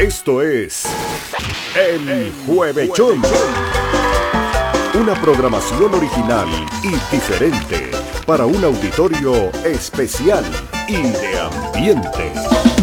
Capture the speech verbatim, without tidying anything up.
Esto es El Juevechón. Una programación original y diferente para un auditorio especial y de ambiente.